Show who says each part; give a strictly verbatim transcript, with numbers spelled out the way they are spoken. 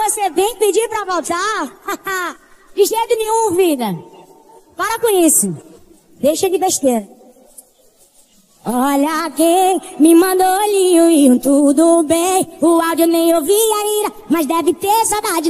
Speaker 1: você vem pedir pra voltar? De jeito nenhum, vida. Para com isso. Deixa de besteira. Olha quem me mandou linho e tudo bem. O áudio nem ouvi ainda, mas deve ter saudade.